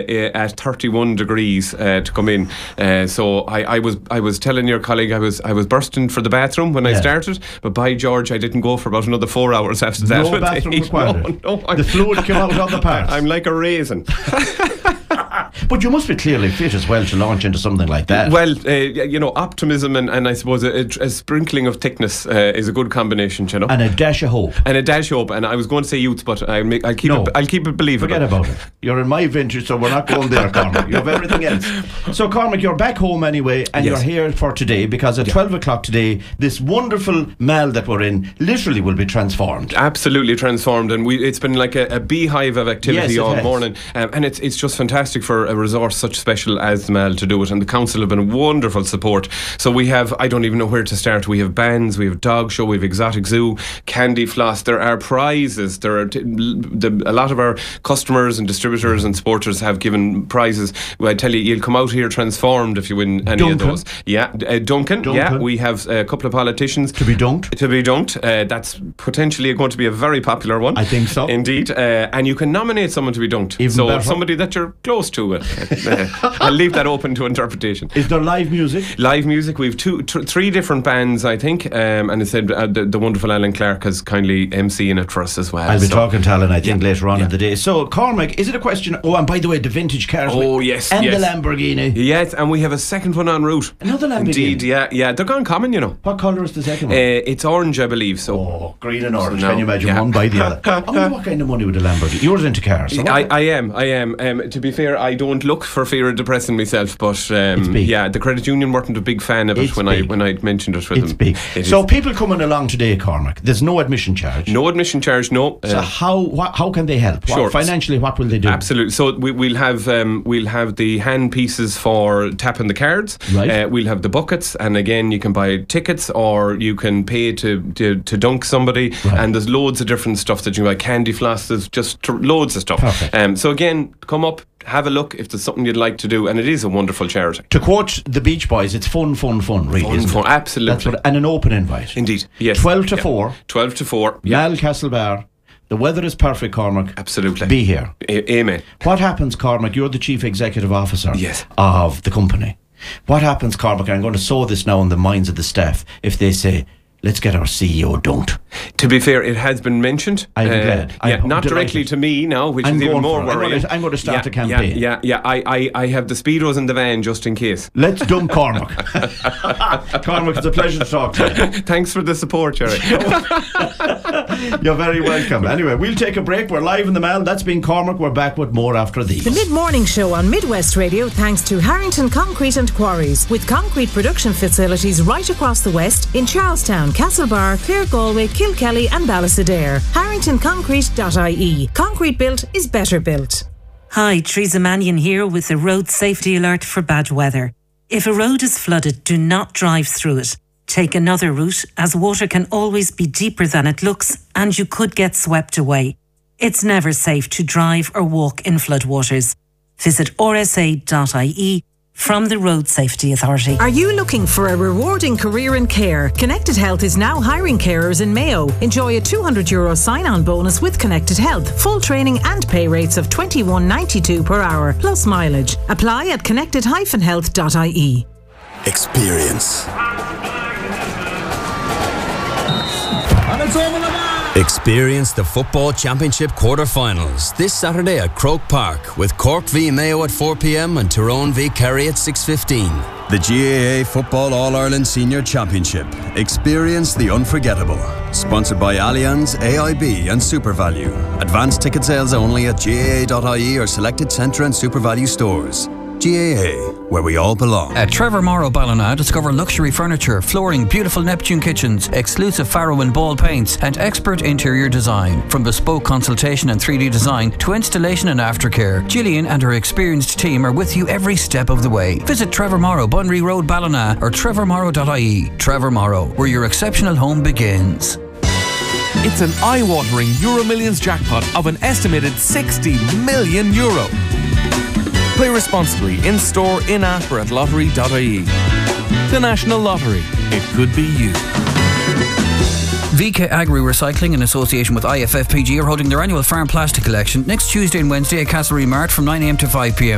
at 31 degrees to come in. So I was telling your colleague I was bursting for the bathroom when I started, but by George, I didn't go for about another 4 hours after that. No bathroom required. No, the fluid came out of the parts. I'm like a raisin. But you must be clearly fit as well to launch into something like that. Well, optimism and I suppose a sprinkling of thickness is a good combination, you know. And a dash of hope. And I was going to say youth, but I'll keep it believable. Forget about it. You're in my vintage, so we're not going there, Cormac. You have everything else. So, Cormac, you're back home anyway, and you're here for today because at 12 o'clock today, this wonderful mall that we're in literally will be transformed. Absolutely transformed, and it's been like a beehive of activity all morning, and it's just fantastic for a resource such special as the mall to do it, and the council have been a wonderful support. So we have, I don't even know where to start. We have bands, we have dog show, we have exotic zoo, candy floss. There are prizes. There are a lot of our customers and distributors and supporters have given prizes. I tell you, you'll come out here transformed if you win any of those. Yeah, Duncan. Yeah, we have a couple of politicians to be dunked. That's potentially going to be a very popular one. I think so. Indeed. And you can nominate someone to be dunked. Even better. Somebody that you're close to. I'll leave that open to interpretation. Is there live music? Live music. We have three different bands, I think, and it's the wonderful Alan Clark has kindly emceeing it for us as well. I'll be talking to Alan, I think, later on in the day. So, Cormac, is it a question? Oh, and by the way, the vintage cars. Oh, yes. And the Lamborghini. Yes, and we have a second one en route. Another Lamborghini. Indeed, yeah. They're gone common, you know. What colour is the second one? It's orange, I believe. So. Green and orange. Can you imagine one by the other? I wonder what kind of money would a Lamborghini? Yours into cars. So I am. To be fair, I don't look for fear of depressing myself, but the credit union weren't a big fan of it when I mentioned it with them. Big. So people coming along today, Cormac, there's no admission charge. No admission charge, no. So how can they help? Sure. Financially, what will they do? Absolutely. So we'll have the hand pieces for tapping the cards. Right. We'll have the buckets, and again, you can buy tickets or you can pay to dunk somebody. Right. And there's loads of different stuff that you can buy. Candy floss, there's just loads of stuff. Perfect. So again, come up, have a look if there's something you'd like to do, and it is a wonderful charity. To quote the Beach Boys, it's fun, really. Fun, absolutely. And an open invite. Indeed, yes. 12 to 4. 12 to 4. Mall Castlebar. The weather is perfect, Cormac. Absolutely. Be here. Amen. What happens, Cormac? You're the Chief Executive Officer yes. of the company. What happens, Cormac? I'm going to sow this now in the minds of the staff if they say, let's get our CEO dunked. To be fair, it has been mentioned. I'm glad. I'm not directly to me now, which is even more worrying. I'm going to start a campaign. Yeah. I have the Speedos in the van just in case. Let's dunk Cormac. Cormac, it's a pleasure to talk to you. Thanks for the support, Jerry. You're very welcome. Anyway, we'll take a break. We're live in the Mall. That's been Cormac. We're back with more after these. The Mid-Morning Show on Midwest Radio, thanks to Harrington Concrete and Quarries, with concrete production facilities right across the West in Charlestown, Castlebar, Clare, Galway, Kilkelly and Ballysadair. HarringtonConcrete.ie. Concrete built is better built. Hi, Teresa Mannion here with a road safety alert for bad weather. If a road is flooded, do not drive through it. Take another route, as water can always be deeper than it looks and you could get swept away. It's never safe to drive or walk in floodwaters. Visit rsa.ie from the Road Safety Authority. Are you looking for a rewarding career in care? Connected Health is now hiring carers in Mayo. Enjoy a €200 sign-on bonus with Connected Health. Full training and pay rates of $21.92 per hour, plus mileage. Apply at connected-health.ie. Experience. Experience the Football Championship quarter-finals this Saturday at Croke Park with Cork v Mayo at 4 p.m. and Tyrone v Kerry at 6:15. The GAA Football All-Ireland Senior Championship. Experience the unforgettable. Sponsored by Allianz, AIB and SuperValue. Advanced ticket sales only at GAA.ie or selected Centre and SuperValue stores. GAA, where we all belong. At Trevor Morrow Ballina, discover luxury furniture, flooring, beautiful Neptune kitchens, exclusive Farrow and Ball paints, and expert interior design. From bespoke consultation and 3D design to installation and aftercare, Gillian and her experienced team are with you every step of the way. Visit Trevor Morrow, Bunry Road, Ballina, or trevormorrow.ie. Trevor Morrow, where your exceptional home begins. It's an eye-watering Euro Millions jackpot of an estimated €60 million. Play responsibly, in-store, in-app or at lottery.ie. The National Lottery. It could be you. VK Agri Recycling in association with IFFPG are holding their annual farm plastic collection next Tuesday and Wednesday at Castlereagh Mart from 9am to 5pm.